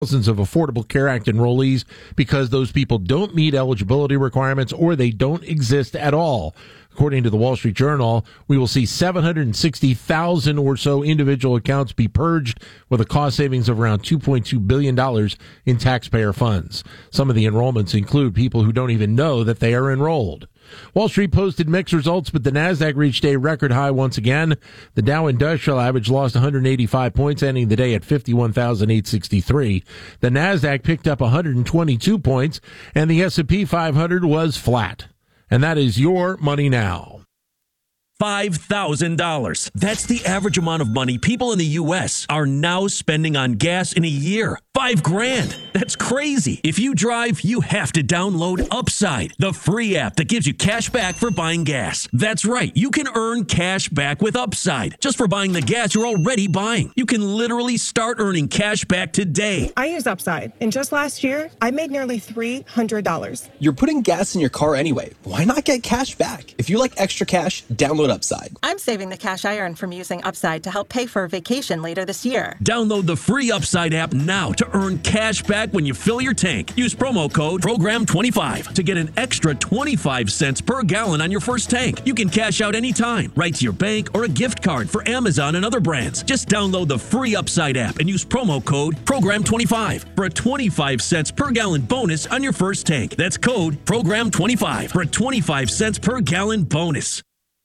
thousands of Affordable Care Act enrollees because those people don't meet eligibility requirements or they don't exist at all. According to the Wall Street Journal, we will see 760,000 or so individual accounts be purged with a cost savings of around $2.2 billion in taxpayer funds. Some of the enrollments include people who don't even know that they are enrolled. Wall Street posted mixed results, but the Nasdaq reached a record high once again. The Dow Industrial Average lost 185 points, ending the day at 51,863. The Nasdaq picked up 122 points, and the S&P 500 was flat. And that is your money now. $5,000. That's the average amount of money people in the U.S. are now spending on gas in a year. $5,000. That's crazy. If you drive, you have to download Upside, the free app that gives you cash back for buying gas. That's right. You can earn cash back with Upside just for buying the gas you're already buying. You can literally start earning cash back today. I use Upside, and just last year, I made nearly $300. You're putting gas in your car anyway. Why not get cash back? If you like extra cash, download Upside. I'm saving the cash I earn from using Upside to help pay for a vacation later this year. Download the free Upside app now to earn cash back when you fill your tank. Use promo code PROGRAM25 to get an extra 25 cents per gallon on your first tank. You can cash out anytime, right to your bank or a gift card for Amazon and other brands. Just download the free Upside app and use promo code PROGRAM25 for a 25 cents per gallon bonus on your first tank. That's code PROGRAM25 for a 25 cents per gallon bonus.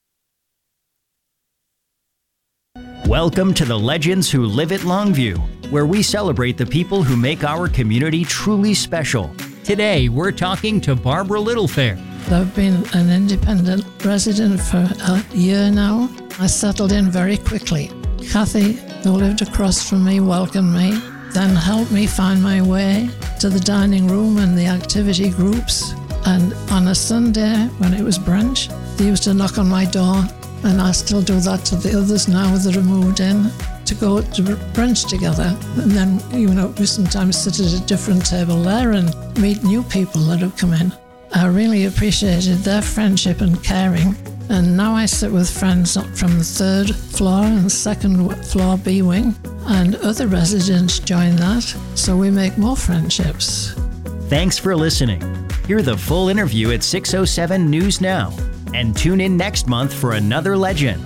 Welcome to the Legends Who Live at Longview, where we celebrate the people who make our community truly special. Today, we're talking to Barbara Littlefair. I've been an independent resident for a year now. I settled in very quickly. Kathy, who lived across from me, welcomed me, then helped me find my way to the dining room and the activity groups. And on a Sunday, when it was brunch, they used to knock on my door. And I still do that to the others now that have moved in, to go to brunch together. And then, we sometimes sit at a different table there and meet new people that have come in. I really appreciated their friendship and caring. And now I sit with friends from the third floor and second floor B wing, and other residents join that, so we make more friendships. Thanks for listening. Hear the full interview at 6:07 News Now. And tune in next month for another legend.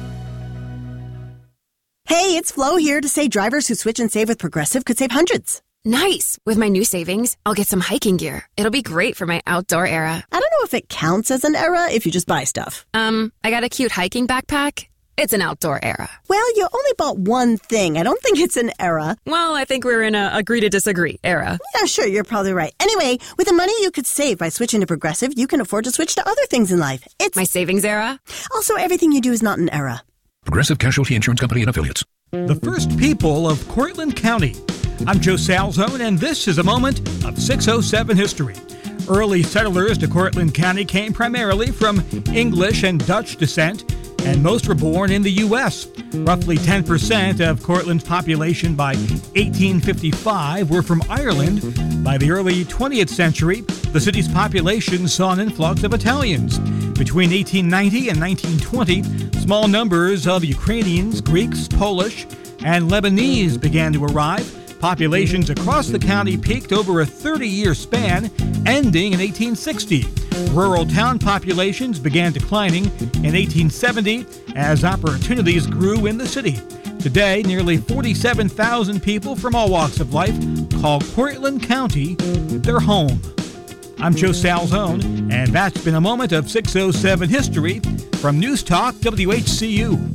Hey, it's Flo here to say drivers who switch and save with Progressive could save hundreds. Nice. With my new savings, I'll get some hiking gear. It'll be great for my outdoor era. I don't know if it counts as an era if you just buy stuff. I got a cute hiking backpack. It's an outdoor era. Well, you only bought one thing. I don't think it's an era. Well, I think we're in a agree to disagree era. Yeah, sure, you're probably right. Anyway, with the money you could save by switching to Progressive, you can afford to switch to other things in life. It's my savings era. Also, everything you do is not an era. Progressive Casualty Insurance Company and Affiliates. The first people of Cortland County. I'm Joe Salzone, and this is a moment of 607 history. Early settlers to Cortland County came primarily from English and Dutch descent, and most were born in the U.S. Roughly 10% of Cortland's population by 1855 were from Ireland. By the early 20th century, the city's population saw an influx of Italians. Between 1890 and 1920, small numbers of Ukrainians, Greeks, Polish, and Lebanese began to arrive. Populations across the county peaked over a 30-year span, ending in 1860. Rural town populations began declining in 1870 as opportunities grew in the city. Today, nearly 47,000 people from all walks of life call Cortland County their home. I'm Joe Salzone, and that's been a moment of 607 history from News Talk WHCU.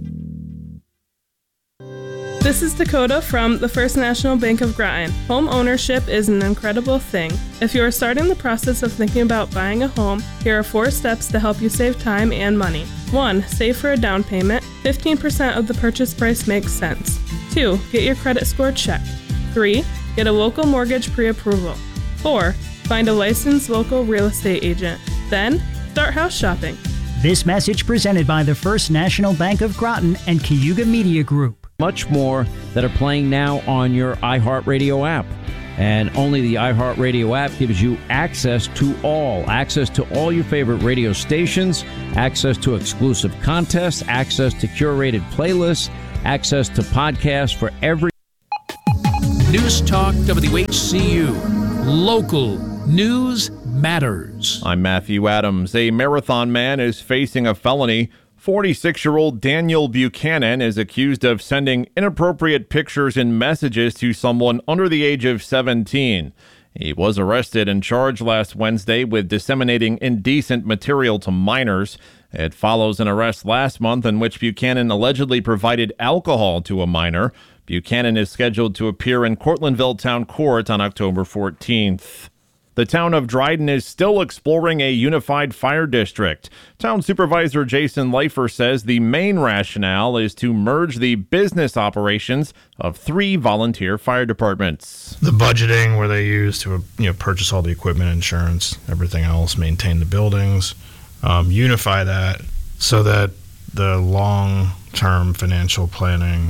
This is Dakota from the First National Bank of Groton. Home ownership is an incredible thing. If you are starting the process of thinking about buying a home, here are 4 steps to help you save time and money. 1. Save for a down payment. 15% of the purchase price makes sense. 2. Get your credit score checked. 3. Get a local mortgage pre-approval. 4. Find a licensed local real estate agent. Then, start house shopping. This message presented by the First National Bank of Groton and Cayuga Media Group. Much more that are playing now on your iHeartRadio app. And only the iHeartRadio app gives you access to all your favorite radio stations, access to exclusive contests, access to curated playlists, access to podcasts for every News Talk WHCU. Local news matters. I'm Matthew Adams. A marathon man is facing a felony. 46-year-old Daniel Buchanan is accused of sending inappropriate pictures and messages to someone under the age of 17. He was arrested and charged last Wednesday with disseminating indecent material to minors. It follows an arrest last month in which Buchanan allegedly provided alcohol to a minor. Buchanan is scheduled to appear in Cortlandville Town Court on October 14th. The town of Dryden is still exploring a unified fire district. Town Supervisor Jason Leifer says the main rationale is to merge the business operations of 3 volunteer fire departments. The budgeting where they use to purchase all the equipment, insurance, everything else, maintain the buildings, unify that so that the long-term financial planning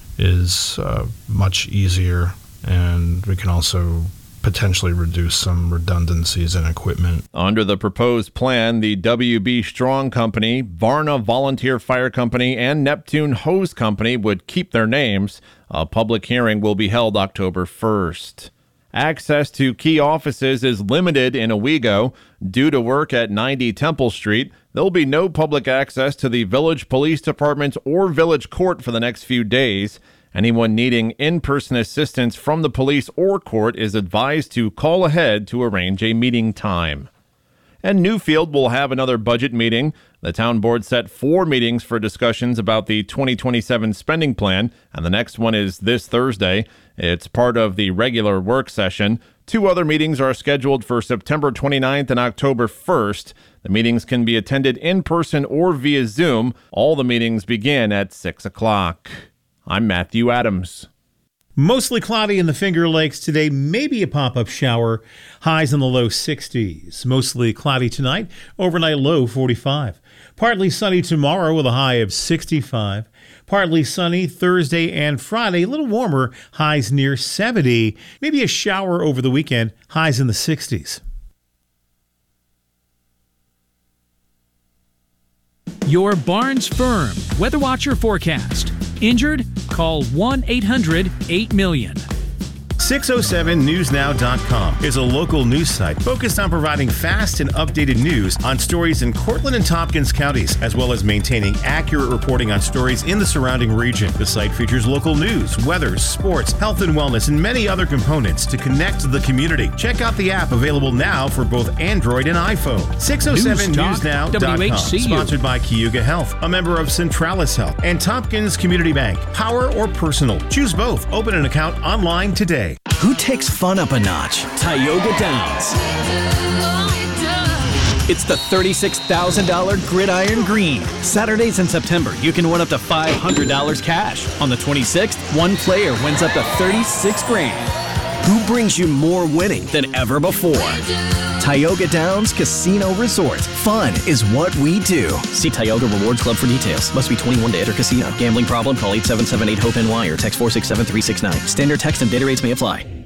is much easier, and we can also potentially reduce some redundancies in equipment. Under the proposed plan, the WB Strong Company, Varna Volunteer Fire Company, and Neptune Hose Company would keep their names. A public hearing will be held October 1st. Access to key offices is limited in Owego. Due to work at 90 Temple Street, there'll be no public access to the Village Police Department or Village Court for the next few days. Anyone needing in-person assistance from the police or court is advised to call ahead to arrange a meeting time. And Newfield will have another budget meeting. The town board set 4 meetings for discussions about the 2027 spending plan, and the next one is this Thursday. It's part of the regular work session. 2 other meetings are scheduled for September 29th and October 1st. The meetings can be attended in person or via Zoom. All the meetings begin at 6 o'clock. I'm Matthew Adams. Mostly cloudy in the Finger Lakes today, maybe a pop-up shower, highs in the low 60s. Mostly cloudy tonight, overnight low 45. Partly sunny tomorrow with a high of 65. Partly sunny Thursday and Friday, a little warmer, highs near 70. Maybe a shower over the weekend, highs in the 60s. Your Barnes Firm Weather Watcher forecast. Injured? Call 1-800-8-million. 607newsnow.com is a local news site focused on providing fast and updated news on stories in Cortland and Tompkins counties, as well as maintaining accurate reporting on stories in the surrounding region. The site features local news, weather, sports, health and wellness, and many other components to connect the community. Check out the app available now for both Android and iPhone. 607newsnow.com. Sponsored by Cayuga Health, a member of Centralis Health, and Tompkins Community Bank. Power or personal? Choose both. Open an account online today. Who takes fun up a notch? Tioga Downs. It's the $36,000 Gridiron Green. Saturdays in September, you can win up to $500 cash. On the 26th, one player wins up to $36,000. Who brings you more winning than ever before? Tioga Downs Casino Resort. Fun is what we do. See Tioga Rewards Club for details. Must be 21 to enter casino. Gambling problem? Call 877-8-HOPE-NY or text 467-369. Standard text and data rates may apply.